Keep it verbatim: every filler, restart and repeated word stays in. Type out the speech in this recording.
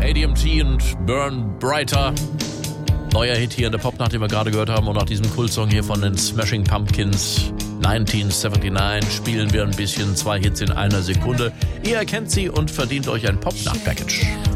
A D M T und Burn Brighter. Neuer Hit hier in der Popnacht, den wir gerade gehört haben. Und nach diesem Kultsong hier von den Smashing Pumpkins neunzehnhundertneunundsiebzig spielen wir ein bisschen zwei Hits in einer Sekunde. Ihr erkennt sie und verdient euch ein Popnacht-Package.